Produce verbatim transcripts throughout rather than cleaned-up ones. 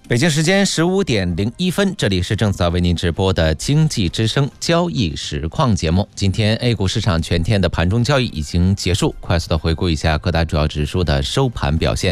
北京时间十五点零一分，这里是正在为您直播的经济之声交易实况节目。今天 A 股市场全天的盘中交易已经结束，快速的回顾一下各大主要指数的收盘表现。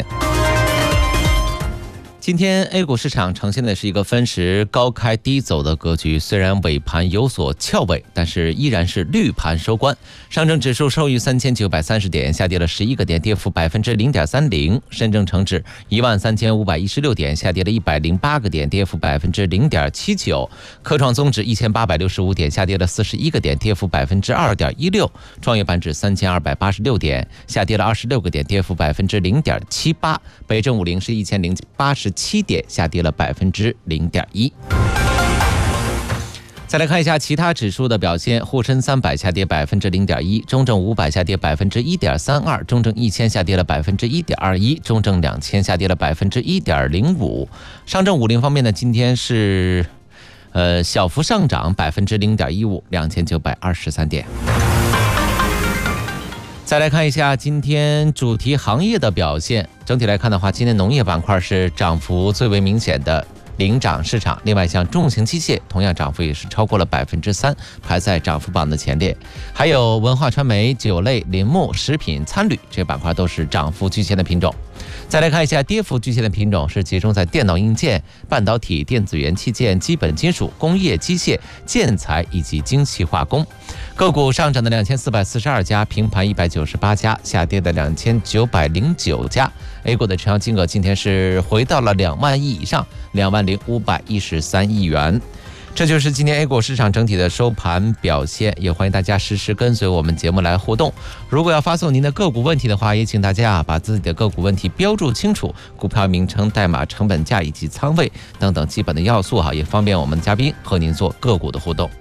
今天 A 股市场呈现的是一个分时高开低走的格局，虽然尾盘有所翘尾，但是依然是绿盘收官。上证指数收于三千九百三十点，下跌了十一个点，跌幅百分之零点三零。深证成指一万三千五百一十六点，下跌了一百零八个点，跌幅百分之零点七九。科创综指一千八百六十五点，下跌了四十一个点，跌幅百分之二点一六。创业板指三千二百八十六点，下跌了二十六个点，跌幅百分之零点七八。北证五零是一千零八十七点，下跌了百分之零点一。再来看一下其他指数的表现，沪深三百下跌百分之零点一，中证五百下跌百分之一点三二，中证一千下跌了百分之一点二一，中证两千下跌了百分之一点零五。上证五零方面呢，今天是呃小幅上涨百分之零点一五，两千九百二十三点。再来看一下今天主题行业的表现，整体来看的话，今天农业板块是涨幅最为明显的领涨市场，另外像重型机械同样涨幅也是超过了百分之三，排在涨幅榜的前列。还有文化传媒、酒类、林木、食品、餐旅这些板块都是涨幅居前的品种。再来看一下跌幅居前的品种，是集中在电脑硬件、半导体、电子元器件、基本金属、工业机械、建材以及精细化工。个股上涨的两千四百四十二家，平盘一百九十八家，下跌的两千九百零九家。A 股的成交金额今天是回到了两万亿以上，两万零五百一十三亿元。这就是今天 A 股市场整体的收盘表现，也欢迎大家实时跟随我们节目来互动。如果要发送您的个股问题的话，也请大家啊把自己的个股问题标注清楚，股票名称、代码、成本价以及仓位等等基本的要素哈，也方便我们的嘉宾和您做个股的互动。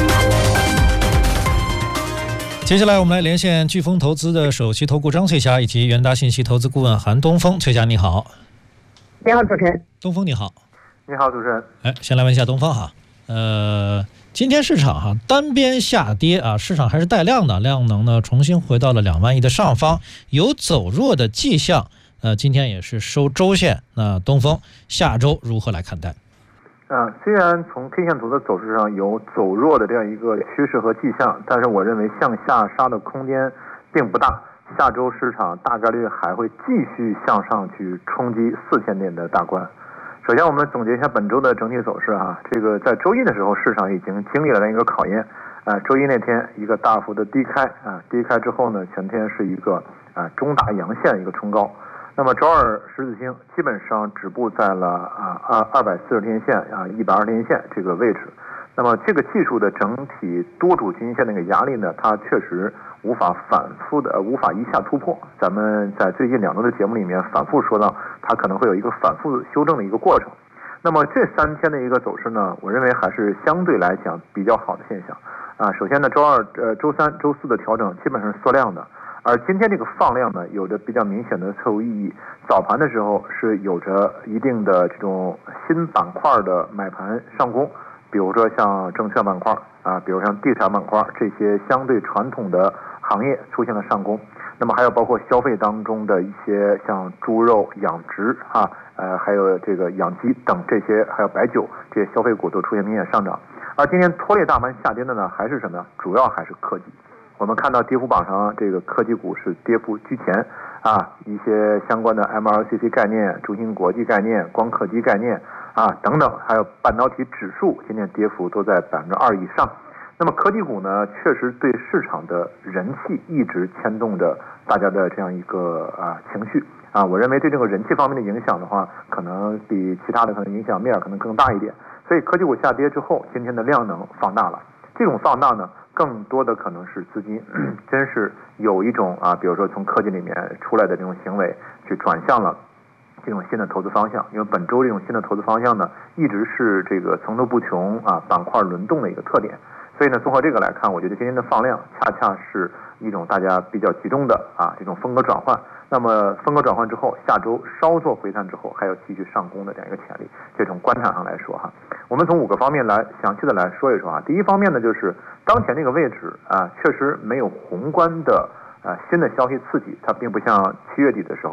接下来我们来连线飓风投资的首席投顾张翠霞以及元达信息投资顾问韩东风。翠霞你好。 你好主持人。 东风你好。 你好主持人。 哎，先来问一下东风哈，呃，今天市场哈单边下跌啊，市场还是带量的，量能呢重新回到了两万亿的上方，有走弱的迹象。呃，今天也是收周线，那东风下周如何来看待？ 啊，虽然从 K 线图的走势上有走弱的这样一个趋势和迹象，但是我认为向下杀的空间并不大。下周市场大概率还会继续向上去冲击四千点的大关。首先，我们总结一下本周的整体走势啊，这个在周一的时候，市场已经经历了那一个考验啊。周一那天一个大幅的低开啊，低开之后呢，全天是一个啊中大阳线一个冲高。那么周二十字星基本上止步在了啊二二百四十天线啊一百二十天线这个位置。那么这个技术的整体多主均线那个压力呢，它确实无法反复的、呃、无法一下突破。咱们在最近两周的节目里面反复说到，它可能会有一个反复修正的一个过程。那么这三天的一个走势呢，我认为还是相对来讲比较好的现象啊。首先呢，周二、呃周三、周四的调整基本上是缩量的。而今天这个放量呢，有着比较明显的错误意义。早盘的时候是有着一定的这种新板块的买盘上攻，比如说像证券板块啊，比如像地产板块这些相对传统的行业出现了上攻。那么还有包括消费当中的一些像猪肉、养殖啊，呃，还有这个养鸡等这些，还有白酒这些消费股都出现明显上涨。而今天拖累大盘下跌的呢，还是什么呢？主要还是科技。我们看到跌幅榜上这个科技股是跌幅居前啊，一些相关的 M L C C 概念、中芯国际概念、光刻机概念啊等等，还有半导体指数今天跌幅都在百分之二以上。那么科技股呢，确实对市场的人气一直牵动着大家的这样一个啊情绪啊，我认为对这个人气方面的影响的话，可能比其他的可能影响面可能更大一点。所以科技股下跌之后，今天的量能放大了，这种放大呢，更多的可能是资金真是有一种啊，比如说从科技里面出来的这种行为，去转向了这种新的投资方向。因为本周这种新的投资方向呢，一直是这个层出不穷啊，板块轮动的一个特点。所以呢，综合这个来看，我觉得今天的放量恰恰是一种大家比较集中的啊这种风格转换。那么风格转换之后，下周稍作回探之后，还有继续上攻的这样一个潜力。这种观察上来说哈，我们从五个方面来详细的来说一说啊。第一方面呢，就是当前这个位置啊，确实没有宏观的啊新的消息刺激，它并不像七月底的时候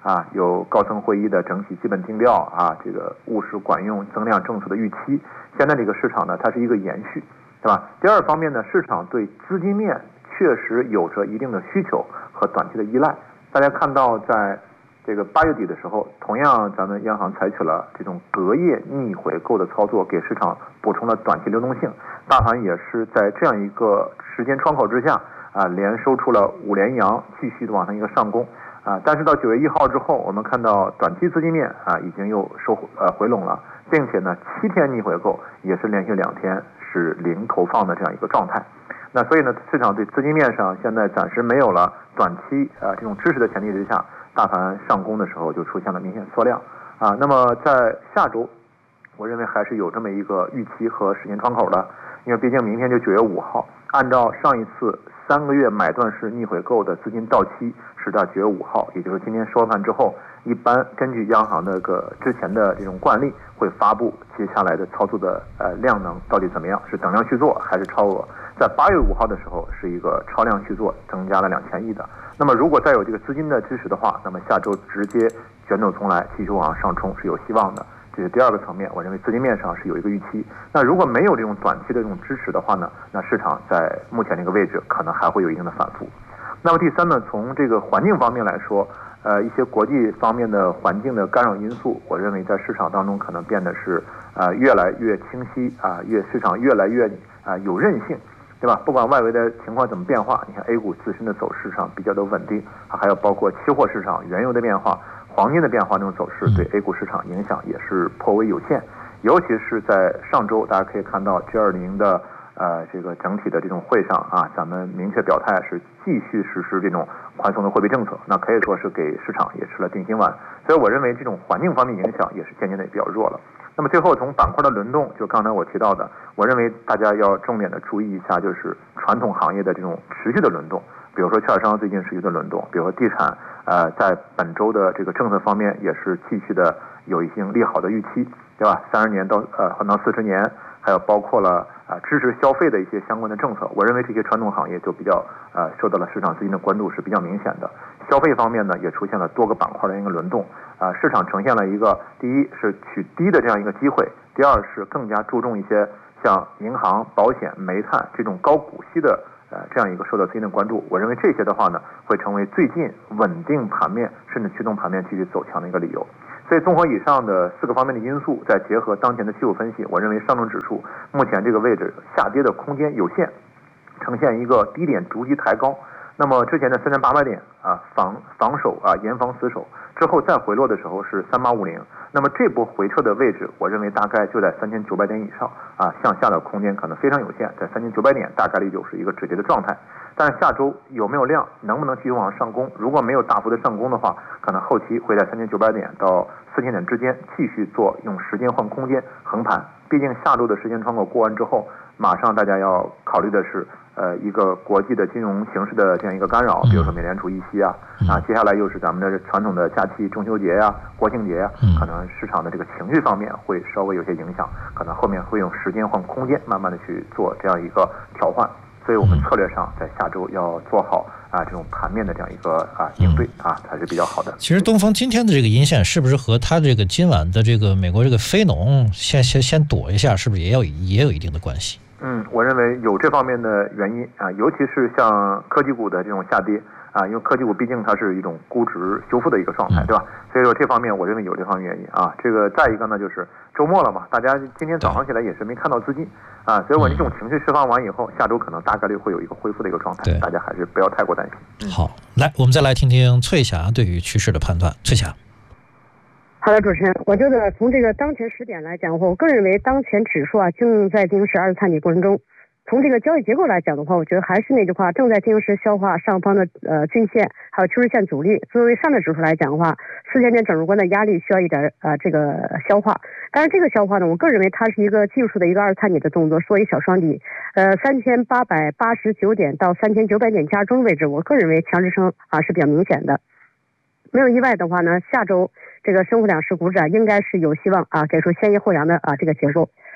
啊，有高层会议的整体基本定调啊，这个务实管用增量政策的预期。现在这个市场呢，它是一个延续，对吧？第二方面呢，市场对资金面确实有着一定的需求和短期的依赖。大家看到，在这个八月底的时候，同样咱们央行采取了这种隔夜逆回购的操作，给市场补充了短期流动性。大盘也是在这样一个时间窗口之下啊，连收出了五连阳，继续的往上一个上攻啊。但是到九月一号之后，我们看到短期资金面啊已经又收呃回笼了，并且呢七天逆回购也是连续两天是零投放的这样一个状态。那所以呢，市场对资金面上现在暂时没有了短期啊这种支持的前提之下，大盘上攻的时候就出现了明显缩量啊。那么在下周，我认为还是有这么一个预期和时间窗口的，因为毕竟明天就九月五号，按照上一次三个月买断式逆回购的资金到期是在九月五号，也就是今天收盘之后，一般根据央行的个之前的这种惯例，会发布接下来的操作的呃量能到底怎么样，是等量续做还是超额。在八月五号的时候是一个超量续做，增加了两千亿的。那么如果再有这个资金的支持的话，那么下周直接卷土重来，继续往上冲是有希望的。这是第二个层面，我认为资金面上是有一个预期。那如果没有这种短期的这种支持的话呢，那市场在目前这个位置可能还会有一定的反复。那么第三呢，从这个环境方面来说，呃，一些国际方面的环境的干扰因素，我认为在市场当中可能变得是呃越来越清晰啊，越市场越来越啊有韧性。对吧？不管外围的情况怎么变化，你看 A 股自身的走势上比较的稳定，还有包括期货市场、原油的变化、黄金的变化，这种走势对 A 股市场影响也是颇为有限。尤其是在上周，大家可以看到 G 二十 的呃这个整体的这种会上啊，咱们明确表态是继续实施这种宽松的货币政策，那可以说是给市场也吃了定心丸。所以我认为这种环境方面影响也是渐渐的比较弱了。那么最后从板块的轮动，就刚才我提到的，我认为大家要重点的注意一下，就是传统行业的这种持续的轮动，比如说券商最近持续的轮动，比如说地产，呃，在本周的这个政策方面也是继续的有一些利好的预期，对吧？三十年到呃换到四十年，还有包括了啊、呃、支持消费的一些相关的政策，我认为这些传统行业就比较呃受到了市场资金的关注是比较明显的。消费方面呢，也出现了多个板块的一个轮动。啊，市场呈现了一个第一是取低的这样一个机会，第二是更加注重一些像银行、保险、煤炭这种高股息的呃这样一个受到资金的关注。我认为这些的话呢，会成为最近稳定盘面甚至驱动盘面继续走强的一个理由。所以综合以上的四个方面的因素，再结合当前的技术分析，我认为上证指数目前这个位置下跌的空间有限，呈现一个低点逐级抬高。那么之前的三千八百点啊，防防守啊，严防死守，之后再回落的时候是三八五零。那么这波回撤的位置，我认为大概就在三千九百点以上啊，向下的空间可能非常有限，在三千九百点大概率就是一个止跌的状态。但是下周有没有量，能不能继续往上攻？如果没有大幅的上攻的话，可能后期会在三千九百点到四千点之间继续做用时间换空间横盘。毕竟下周的时间窗口过完之后，马上大家要考虑的是。呃，一个国际的金融形势的这样一个干扰，比如说美联储议息啊，啊，接下来又是咱们的传统的假期，中秋节呀、国庆节呀，可能市场的这个情绪方面会稍微有些影响，可能后面会用时间换空间，慢慢的去做这样一个调换。所以我们策略上在下周要做好啊这种盘面的这样一个啊应对啊，才是比较好的。 其实东风今天的这个阴线是不是和它这个今晚的这个美国这个非农先先先躲一下，是不是也有也有一定的关系？ 嗯，我认为有这方面的原因啊，尤其是像科技股的这种下跌啊，因为科技股毕竟它是一种估值修复的一个状态，对吧？所以说这方面我认为有这方面原因啊。这个再一个呢，就是周末了嘛，大家今天早上起来也是没看到资金啊，所以我这种情绪释放完以后，下周可能大概率会有一个恢复的一个状态，大家还是不要太过担心。 嗯、好，来，我们再来听听翠霞对于趋势的判断。翠霞。 好的，主持人，我觉得从这个当前时点来讲的话，我个人认为当前指数啊正在进行时二次探底过程中。从这个交易结构来讲的话，我觉得还是那句话，正在进行时消化上方的呃均线还有趋势线阻力。作为上证指数来讲的话，四千点整数关的压力需要一点呃这个消化。但是这个消化呢，我个人认为它是一个技术的一个二次探底的动作，做一小双底，呃三千八百八十九点到三千九百点加中位置，我个人认为强支撑啊是比较明显的。没有意外的话呢，下周这个升幅两市股指啊，应该是有希望啊给出先抑后扬的啊这个结构。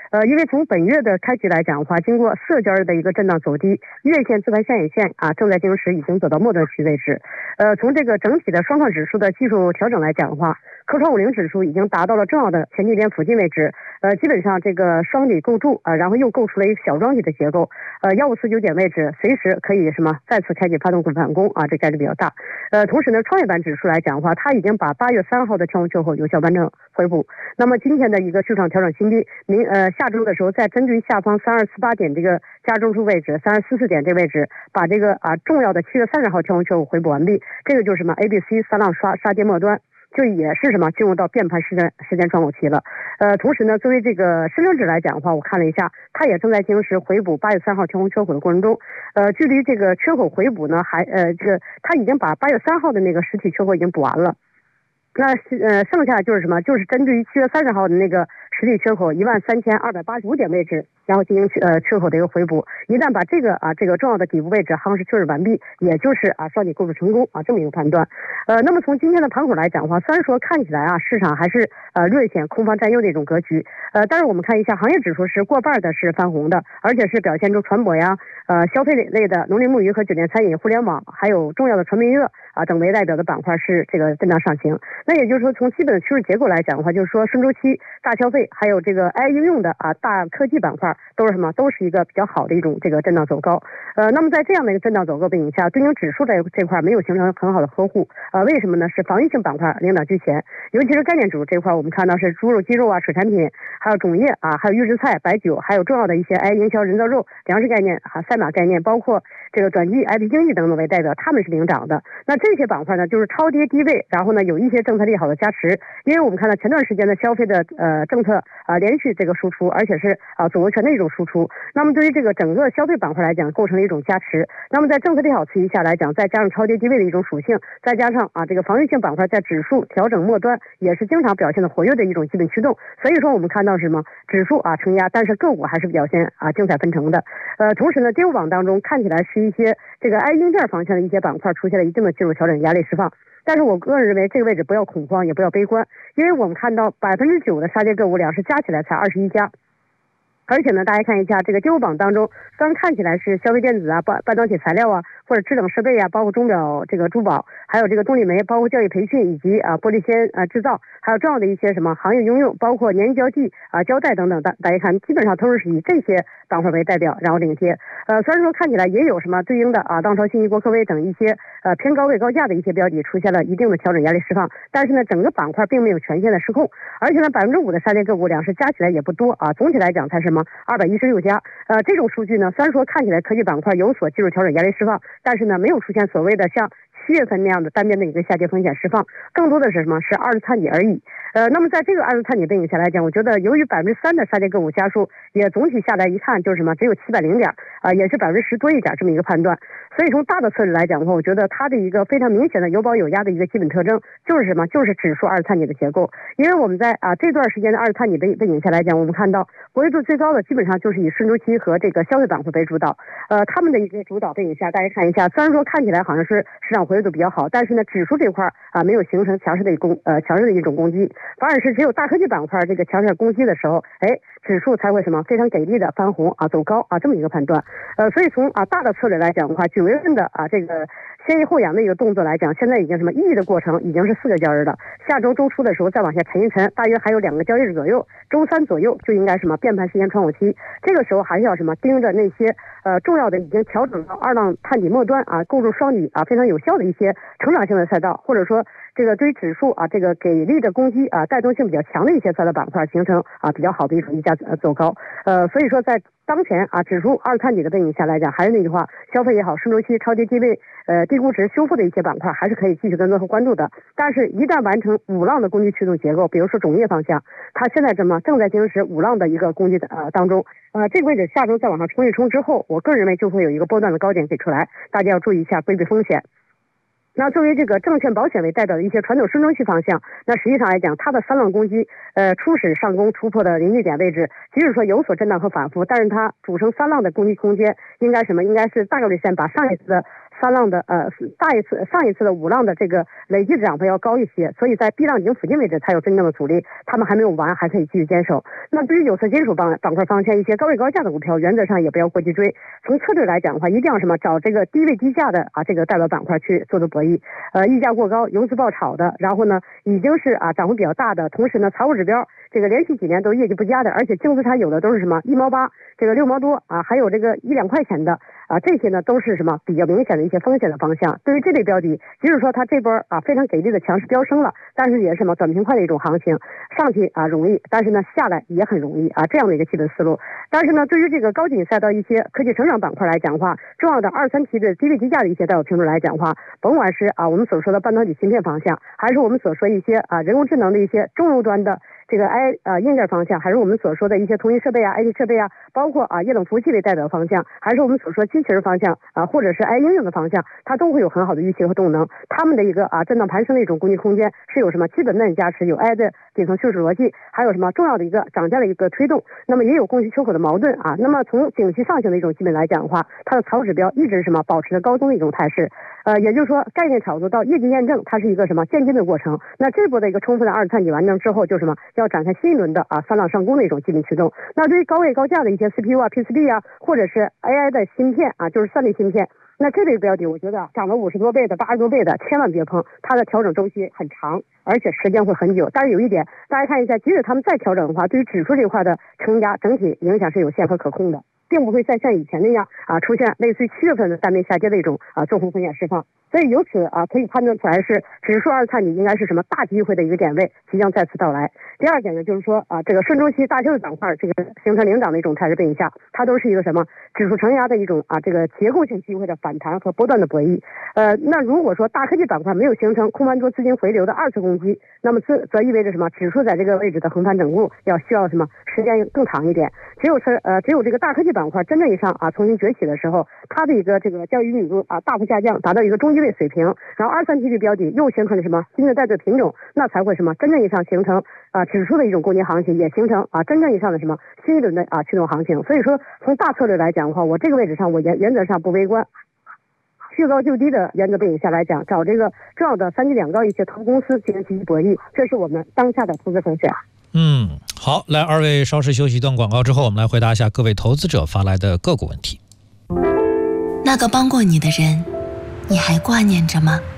呃，因为从本月的开局来讲的话，经过四个交易日的一个震荡走低，月线、自盘下影线啊正在进行时已经走到末端区位置。呃，从这个整体的双创指数的技术调整来讲的话，科创五零指数已经达到了重要的前低点附近位置。呃，基本上这个双底构筑啊、呃，然后又构出了一个小庄底的结构。呃，幺五四九点位置随时可以什么再次开启发动反攻啊，这概率比较大。呃，同时呢，创业板指数来讲的话，它已经把八月三号的跳空缺口有效完成回补。那么今天的一个市场调整新低，明呃下周的时候再针对下方三二四八点这个加中枢位置，三二四四点这位置，把这个啊重要的七月三十号跳空缺口回补完毕。这个就是什么 A B C 三浪刷杀跌末端。就也是什么进入到变盘时间时间窗口期了，呃，同时呢，作为这个深成指来讲的话，我看了一下，它也正在进行时回补八月三号跳空缺口的过程中，呃，距离这个缺口回补呢，还呃这个它已经把八月三号的那个实体缺口已经补完了，那呃剩下就是什么，就是针对于七月三十号的那个实体缺口一万三千二百八十五点位置，然后进行呃缺口的一个回补。一旦把这个啊这个重要的底部位置夯实确认完毕，也就是啊双底构筑成功啊这么一个判断。呃，那么从今天的盘口来讲的话，虽然说看起来啊市场还是呃略显空方占优的一种格局，呃，但是我们看一下行业指数是过半的是翻红的，而且是表现出船舶呀、呃消费类的农林牧渔和酒店餐饮、互联网，还有重要的传媒娱乐啊等为代表的板块是这个震荡上行。那也就是说，从基本的趋势结构来讲的话，就是说顺周期、大消费还有这个 A I 应用的啊大科技板块都是什么？都是一个比较好的一种这个震荡走高。呃，那么在这样的一个震荡走高背景下，对应指数这这块没有形成很好的呵护。呃，为什么呢？是防御性板块领导居前，尤其是概念指数这块，我们看到是猪肉、鸡肉啊、水产品，还有种业啊，还有预制菜、白酒，还有重要的一些哎营销、人造肉、粮食概念、哈赛马概念，包括这个短期 I P 经济等等为代表，他们是领涨的。那这些板块呢，就是超跌低位，然后呢有一些政策利好的加持，因为我们看到前段时间的消费的呃政策啊、呃、连续这个输出，而且是啊、呃、总额权的一种输出。那么对于这个整个消费板块来讲，构成了一种加持。那么在政策利好刺激下来讲，再加上超跌低位的一种属性，再加上啊这个防御性板块在指数调整末端也是经常表现的活跃的一种基本驱动。所以说我们看到什么指数啊承压，但是个股还是表现啊精彩纷呈的。呃，同时呢，跌幅榜当中看起来是一些这个 I 硬件方向的一些板块出现了一定的技术调整压力释放。但是我个人认为这个位置不要恐慌，也不要悲观，因为我们看到百分之九的杀跌个股两市加起来才二十一家。而且呢，大家看一下这个跌幅榜当中，虽然看起来是消费电子啊、半半导体材料啊，或者制冷设备啊，包括钟表、这个珠宝，还有这个动力煤，包括教育培训以及啊玻璃纤啊制造，还有重要的一些什么行业应用，包括粘胶剂啊、胶带等等。大大家看，基本上都是以这些板块为代表，然后领跌。呃，虽然说看起来也有什么对应的啊，浪潮信息、国科微等一些呃偏高位高价的一些标的出现了一定的调整压力释放，但是呢，整个板块并没有全线的失控，而且呢，百分之五的杀跌个股两市加起来也不多啊，总体来讲才什么二百一十六家。呃，这种数据呢，虽然说看起来科技板块有所技术调整压力释放，但是呢，没有出现所谓的像七月份那样的单边的一个下跌风险释放，更多的是什么？是二次探底而已。呃，那么在这个二次探底背景下来讲，我觉得由于百分之三的杀跌个股家数，也总体下来一看就是什么，只有七百零点啊、呃，也是百分之十多一点这么一个判断。所以从大的策略来讲的话，我觉得它的一个非常明显的有保有压的一个基本特征就是什么？就是指数二次探底的结构。因为我们在啊、呃、这段时间的二次探底背背景下来讲，我们看到活跃度最高的基本上就是以顺周期和这个消费板块为主导。呃，他们的一个主导背景下，大家看一下，虽然说看起来好像是市场活跃度比较好，但是呢，指数这块啊、呃、没有形成强势的攻呃强势的一种攻击，反而是只有大科技板块这个强势攻击的时候，哎，指数才会什么非常给力的翻红啊走高啊这么一个判断。呃，所以从啊大的策略来讲的话，九月份的啊这个先抑后扬的一个动作来讲，现在已经什么意义的过程已经是四个交易日了，下周周初的时候再往下沉一沉，大约还有两个交易日左右，周三左右就应该什么变盘时间窗口期，这个时候还是要什么盯着那些呃重要的已经调整到二浪探底末端啊构筑双底啊非常有效的一些成长性的赛道，或者说这个对于指数啊这个给力的攻击啊带动性比较强的一些赛道板块形成啊比较好的一种溢价呃走高。呃，所以说在当前啊指数二探底的背景下来讲，还是那句话，消费也好，顺周期超跌低位呃低估值修复的一些板块还是可以继续跟踪和关注的。但是一旦完成五浪的攻击驱动结构，比如说种业方向，它现在这么正在进行时五浪的一个攻击的呃当中，呃这个位置下周再往上冲一冲之后，我个人认为就会有一个波段的高点给出来，大家要注意一下规避风险。那作为这个证券保险为代表的一些传统顺周期方向，那实际上来讲，它的三浪攻击，呃，初始上攻突破的临界点位置，即使说有所震荡和反复，但是它组成三浪的攻击空间应该什么？应该是大概率线把上一次的三浪的呃大一次上一次的五浪的这个累计涨幅要高一些，所以在 B 浪顶附近位置才有真正的阻力，他们还没有完，还可以继续坚守。那对于有色金属板板块方向，一些高位高价的股票，原则上也不要过去追。从策略来讲的话，一定要什么找这个低位低价的啊这个代表板块去做做博弈，呃溢价过高、游资爆炒的，然后呢已经是啊涨幅比较大的，同时呢财务指标这个连续几年都业绩不佳的，而且净资产有的都是什么一毛八，这个六毛多啊，还有这个一两块钱的啊，这些呢都是什么比较明显的一些风险的方向。对于这类标的，即使说它这波啊非常给力的强势飙升了，但是也是什么短平快的一种行情，上去啊容易，但是呢下来也很容易啊，这样的一个基本思路。但是呢，对于这个高景赛道一些科技成长板块来讲的话，重要的二三期的低位低价的一些代表品种来讲的话，甭管是啊我们所说的半导体芯片方向，还是我们所说一些啊人工智能的一些中游端的这个 I 呃硬件方向，还是我们所说的一些通信设备啊 I T 设备啊，包括啊液冷服务器为代表方向，还是我们所说机器人方向啊，或者是 I 应用的方向，它都会有很好的预期和动能。它们的一个啊震荡盘升的一种供给空间是有什么基本面加持，有 I 的底层叙事逻辑，还有什么重要的一个涨价的一个推动。那么也有供需缺口的矛盾啊。那么从景气上行的一种基本来讲的话，它的财务指标一直是什么保持着高增的一种态势。呃，也就是说概念炒作到业绩验证，它是一个什么渐进的过程。那这波的一个充分的二次探底完成之后，就什么要展开新一轮的啊三浪上攻的一种基本驱动。那对于高位高价的一些 C P U 啊 P C B 啊，或者是 A I 的芯片啊，就是三 D 芯片，那这类标的我觉得涨了五十多倍的八十多倍的千万别碰，它的调整周期很长，而且时间会很久。但是有一点大家看一下，即使他们再调整的话，对于指数这一块的承压整体影响是有限和可控的，并不会再像以前那样啊出现类似于七月份的单边下跌的一种啊纵横风险释放。所以由此啊可以判断出来是指数二次探底应该是什么大机会的一个点位即将再次到来。第二点呢，就是说啊这个顺周期大休的板块这个形成领涨的一种态势背景下，它都是一个什么指数承压的一种啊这个结构性机会的反弹和波段的博弈。呃那如果说大科技板块没有形成空盘多资金回流的二次攻击，那么这则意味着什么指数在这个位置的横盘整固要需要什么时间更长一点。只有是呃只有这个大科技板块真正意义上啊重新崛起的时候，它的一个这个交易密度啊大幅下降，达到一个中低位水平，然后二三 T 的标的又形成了什么新的带队品种，那才会什么真正意义上形成啊指数的一种攻击行情，也形成啊真正意义上的什么新一轮的啊驱动行情。所以说从大策略来讲的话，我这个位置上我原原则上不悲观。去高就低的原则背景下来讲，找这个重要的三低两高一些投公司进行积极博弈，这是我们当下的投资风险。 嗯，好，来二位稍事休息一段广告之后，我们来回答一下各位投资者发来的个股问题。 那个帮过你的人，你还挂念着吗？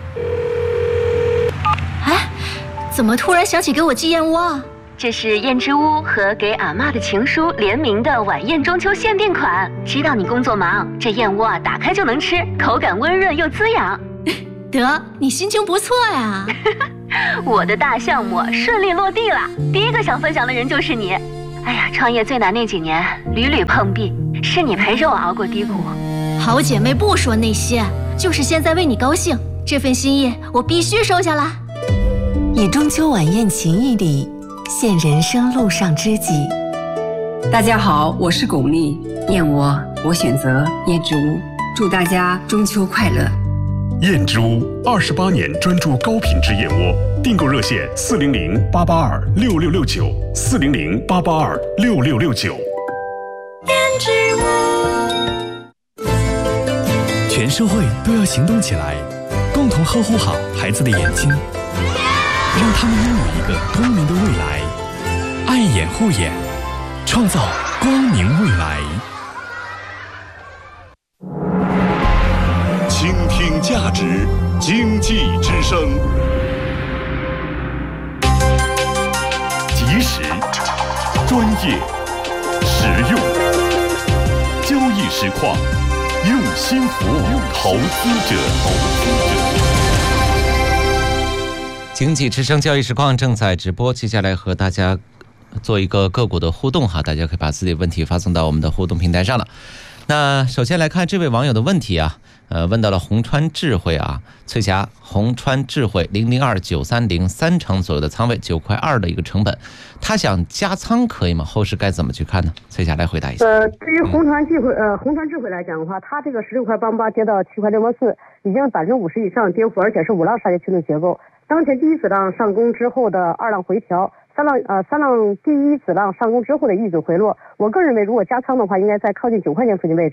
哎，怎么突然想起给我寄燕窝啊？这是燕之屋和给阿嬷的情书联名的晚宴中秋限定款。知道你工作忙，这燕窝啊打开就能吃，口感温润又滋养。 得，你心情不错呀。 我的大项目顺利落地了，第一个想分享的人就是你。哎呀，创业最难那几年屡屡碰壁，是你陪着我熬过低谷。 好姐妹不说那些，就是现在为你高兴，这份心意我必须收下啦。 以中秋晚宴情谊礼，献人生路上知己。 大家好，我是巩俐，燕窝我选择燕之屋，祝大家中秋快乐。 燕之屋二十八年专注高品质燕窝，订购热线四零零八八二六六六九四零零八八二六六六九。 燕之屋， 全社会都要行动起来，共同呵护好孩子的眼睛，让他们拥有一个光明的未来。爱眼护眼，创造光明未来。 倾听价值，经济之声，及时、专业、实用，交易实况，用心服务投资者。投资者。 经济之声交易实况正在直播，接下来和大家做一个个股的互动哈，大家可以把自己的问题发送到我们的互动平台上了。那首先来看这位网友的问题啊，呃，问到了红川智慧啊，翠霞红川智慧零零二九三零三成左右的仓位，九块二的一个成本，他想加仓可以吗？后市该怎么去看呢？翠霞来回答一下。 呃，对于红川智慧呃红川智慧来讲的话，它这个十六块八八跌到七块六毛四，已经百分之五十以上跌幅，而且是五浪下跌驱动结构。当前第一子浪上攻之后的二浪回调。三浪呃三浪第一子浪上攻之后的一组回落，我个人认为如果加仓的话，应该在靠近九块钱附近位置。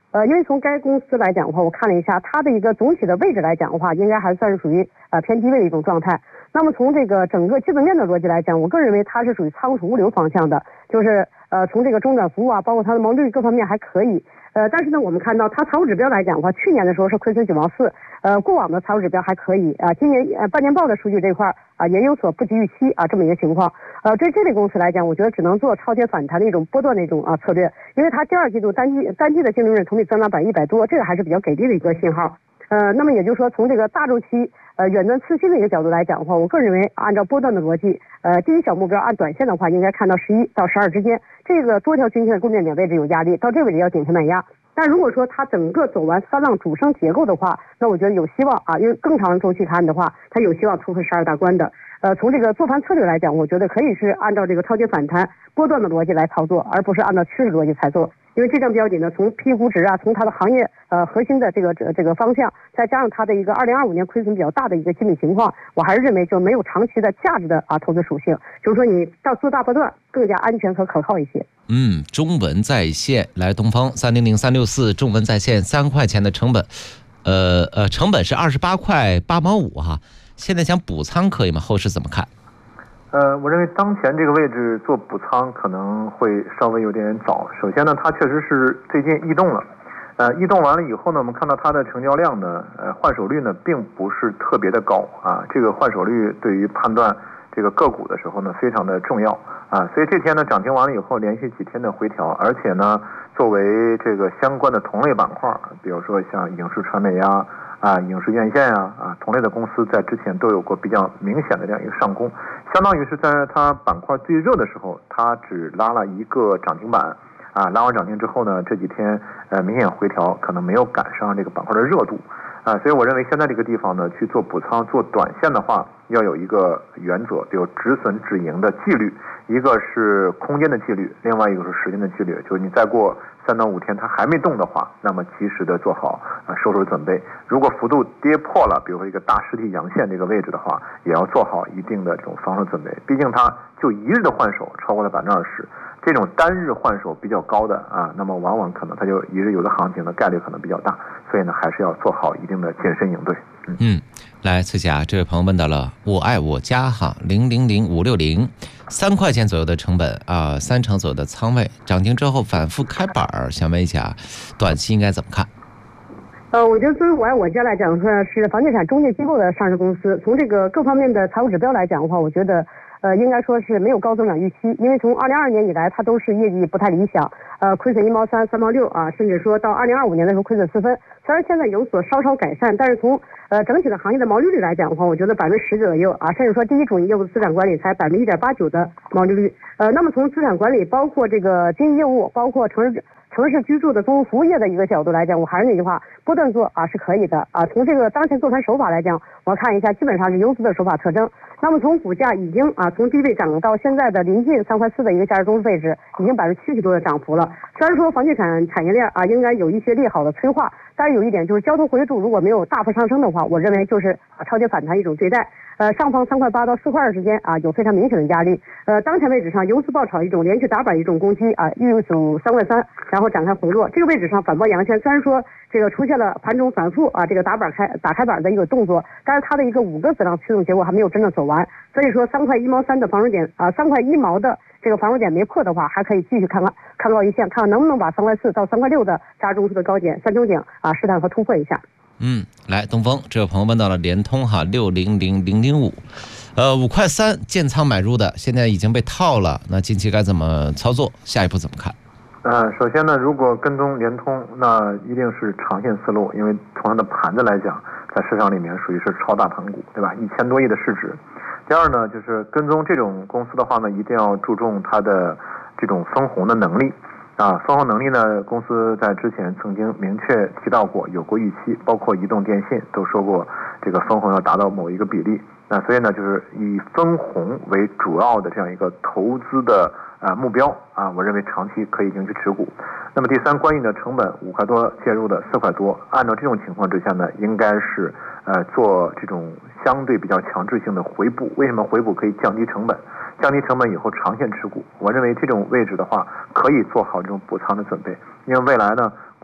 呃，因为从该公司来讲的话，我看了一下它的一个总体的位置来讲的话，应该还算是属于呃偏低位的一种状态。那么从这个整个基本面的逻辑来讲，我个人认为它是属于仓储物流方向的，就是呃从这个中转服务啊，包括它的毛利率各方面还可以。呃，但是呢，我们看到它财务指标来讲的话，去年的时候是亏损九毛四，呃，过往的财务指标还可以啊、呃，今年呃半年报的数据这块啊、呃、也有所不及预期啊、呃、这么一个情况。呃，对这类公司来讲，我觉得只能做超跌反弹的一种波段的一种啊、呃、策略，因为它第二季度单季单季的净利润同比增长百分之一百多，这个还是比较给力的一个信号。呃，那么也就是说，从这个大周期呃远端次新的一个角度来讲的话，我个人认为按照波段的逻辑，呃，第一小目标按短线的话，应该看到十一到十二之间，这个多条均线的供电点位置有压力，到这位置要顶线卖压。但如果说它整个走完三浪主升结构的话，那我觉得有希望啊，因为更长的周期看的话，它有希望突破十二大关的。呃，从这个做盘策略来讲，我觉得可以是按照这个超跌反弹波段的逻辑来操作，而不是按照趋势逻辑来做。因为这张标的呢，从 P 估值啊，从它的行业呃核心的这个这这个方向，再加上它的一个二零二五年亏损比较大的一个基本情况，我还是认为就没有长期的价值的啊投资属性，就是说你到做大波段更加安全和可靠一些。 嗯，中文在线来东风三零零三六四，中文在线三块钱的成本，呃呃，成本是二十八块八毛五哈。现在想补仓可以吗？后市怎么看？ 呃，我认为当前这个位置做补仓可能会稍微有点早。首先呢，它确实是最近异动了，呃，异动完了以后呢，我们看到它的成交量呢，呃，换手率呢并不是特别的高啊。这个换手率对于判断这个个股的时候呢，非常的重要啊。所以这天呢涨停完了以后，连续几天的回调，而且呢，作为这个相关的同类板块，比如说像影视传媒呀。啊，影视院线啊，啊，同类的公司在之前都有过比较明显的这样一个上攻，相当于是在它板块最热的时候，它只拉了一个涨停板，啊，拉完涨停之后呢，这几天呃明显回调，可能没有赶上这个板块的热度，啊，所以我认为现在这个地方呢，去做补仓、做短线的话，要有一个原则，有止损止盈的纪律，一个是空间的纪律，另外一个是时间的纪律，就是你再过三到五天它还没动的话，那么及时的做好啊收手准备。如果幅度跌破了，比如说一个大实体阳线这个位置的话，也要做好一定的这种防守准备。毕竟它就一日的换手超过了百分之二十，这种单日换手比较高的啊，那么往往可能它就一日有的行情的概率可能比较大，所以呢还是要做好一定的谨慎应对。 嗯，嗯来，翠霞，这位朋友问到了我爱我家哈零零零五六零，三块钱左右的成本啊，三成左右的仓位，涨停之后反复开板儿，想问一下，短期应该怎么看？ 呃，我觉得作为我爱我家来讲说是房地产中介机构的上市公司，从这个各方面的财务指标来讲的话，我觉得呃应该说是没有高增长预期，因为从二零二二年以来它都是业绩不太理想，呃亏损一毛三、三毛六啊，甚至说到二零二五年的时候亏损四分。虽然现在有所稍稍改善，但是从呃整体的行业的毛利率来讲的话，我觉得百分之十左右啊，甚至说第一种业务资产管理才百分之一点八九的毛利率。呃，那么从资产管理，包括这个经营业务，包括城市城市居住的综合服务业的一个角度来讲，我还是那句话，波段做啊是可以的啊。从这个当前做盘手法来讲，我看一下基本上是优质的手法特征。那么从股价已经啊从低位涨到现在的临近三块四的一个价值中位置，已经百分之七十多的涨幅了。虽然说房地产产业链啊应该有一些利好的催化，但是有一点就是交投活跃度如果没有大幅上升的话，我认为就是啊超跌反弹一种对待。呃，上方三块八到四块二之间啊有非常明显的压力。呃，当前位置上优次爆炒一种连续打板一种攻击啊，预走三块三，然后展开回落。这个位置上反包阳线，虽然说这个出现了盘中反复啊这个打板开打开板的一个动作，但是它的一个五个子浪驱动结果还没有真正走完。所以说三块一毛三的防守点啊，三块一毛的这个防守点没破的话，还可以继续看看看高一线，看看能不能把三块四到三块六的价值中枢的高点三中顶啊试探和突破一下。 嗯，来东风，这位朋友问到了联通哈六零零零零五，呃五块三建仓买入的，现在已经被套了，那近期该怎么操作？下一步怎么看？ 呃，首先呢，如果跟踪联通，那一定是长线思路，因为从它的盘子来讲，在市场里面属于是超大盘股，对吧？一千多亿的市值。第二呢，就是跟踪这种公司的话呢，一定要注重它的这种分红的能力。啊，分红能力呢，公司在之前曾经明确提到过，有过预期，包括移动电信都说过，这个分红要达到某一个比例。那所以呢，就是以分红为主要的这样一个投资的呃目标啊，我认为长期可以进去持股。那么第三，关于你的成本五块多介入的四块多，按照这种情况之下呢，应该是呃做这种相对比较强制性的回补。为什么回补可以降低成本？降低成本以后长线持股，我认为这种位置的话，可以做好这种补仓的准备，因为未来呢，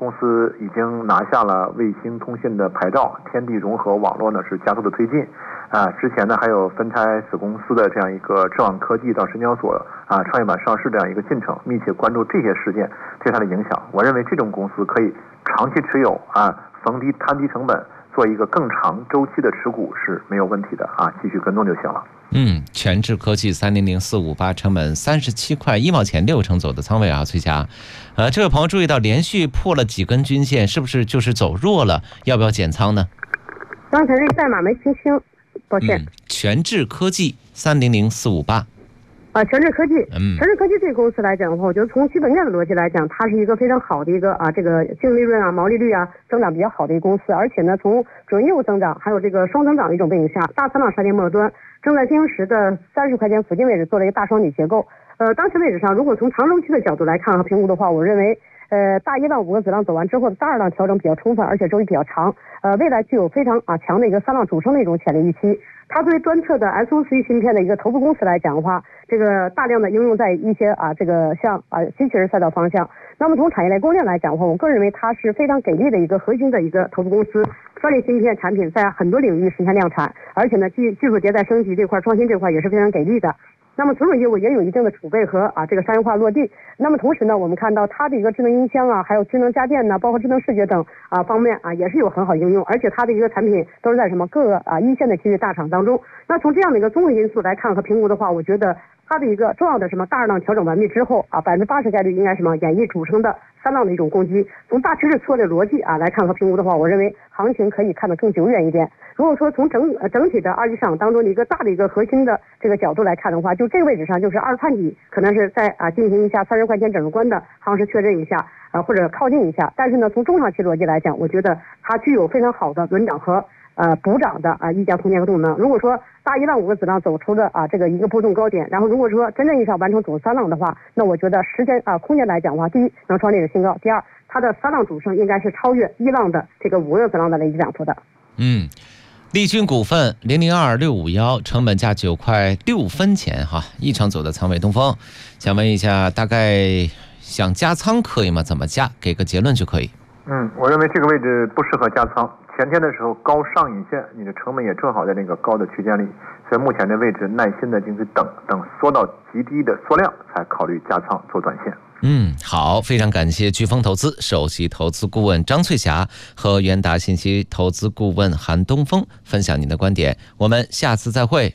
公司已经拿下了卫星通信的牌照，天地融合网络呢是加速的推进。啊，之前呢还有分拆子公司的这样一个智网科技到深交所啊创业板上市这样一个进程，密切关注这些事件对它的影响。我认为这种公司可以长期持有啊，逢低摊低成本，做一个更长周期的持股是没有问题的啊，继续跟踪就行了。 嗯，全智科技三零零四五八，成本三十七块一毛钱，六成走的仓位啊，崔霞。呃，这位朋友注意到连续破了几根均线，是不是就是走弱了？要不要减仓呢？ 刚才这个代码没听清，抱歉。 嗯、全智科技三零零四五八。 啊，全智科技， 嗯， 全智科技这个公司来讲的话，我觉得从基本面的逻辑来讲，它是一个非常好的一个啊，这个净利润啊、毛利率啊增长比较好的一个公司，而且呢，从主营业务增长还有这个双增长的一种背景下，大三浪杀跌末端正在经营时的三十块钱附近位置做了一个大双底结构。呃，当前位置上，如果从长周期的角度来看和评估的话，我认为。呃，大一浪五个子浪走完之后，大二浪调整比较充分，而且周期比较长，呃，未来具有非常啊强的一个三浪主升的一种潜力预期。它作为端侧的 S O C 芯片的一个头部公司来讲的话，这个大量的应用在一些啊这个像啊机器人赛道方向。那么从产业链供应链来讲的话，我个人认为它是非常给力的一个核心的一个头部公司，专利芯片产品在很多领域实现量产，而且呢技技术迭代升级这块创新这块也是非常给力的。那么存储业务也有一定的储备和啊这个商业化落地。那么同时呢，我们看到它的一个智能音箱啊，还有智能家电呢，包括智能视觉等啊方面啊，也是有很好应用，而且它的一个产品都是在什么各个啊一线的区域大厂当中。那从这样的一个综合因素来看和评估的话，我觉得它的一个重要的什么大二浪调整完毕之后啊，百分之八十概率应该什么演绎主升的三浪的一种攻击。从大趋势策略逻辑啊来看和评估的话，我认为行情可以看得更久远一点。如果说从整呃整体的二级市场当中的一个大的一个核心的这个角度来看的话，就这个位置上就是二探底可能是在啊进行一下三十块钱整数关的行势确认一下啊或者靠近一下。但是呢，从中长期逻辑来讲，我觉得它具有非常好的轮涨和呃补涨的啊溢价空间和动能。如果说大一浪五个子浪走出的啊这个一个波动高点，然后如果说真正意义上完成主三浪的话，那我觉得时间啊空间来讲的话，第一能创历史新高，第二它的三浪主升应该是超越一浪的这个五个子浪的累计涨幅的。 嗯。利君股份零零二六五幺，成本价九块六分钱哈，一成走的仓位东风，想问一下，大概想加仓可以吗？怎么加？给个结论就可以。 嗯，我认为这个位置不适合加仓。前天的时候高上影线，你的成本也正好在那个高的区间里，所以目前的位置耐心的进去等等缩到极低的缩量，才考虑加仓做短线。 嗯，好，非常感谢飓风投资首席投资顾问张翠霞和元达信息投资顾问韩东风分享您的观点，我们下次再会。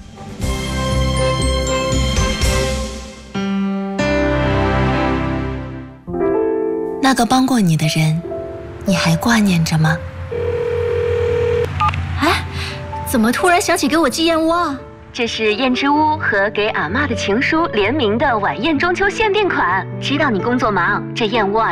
那个帮过你的人，你还挂念着吗？ 哎，怎么突然想起给我寄燕窝啊？ 这是燕之屋和给阿嬷的情书联名的晚宴中秋限定款，知道你工作忙，这燕窝啊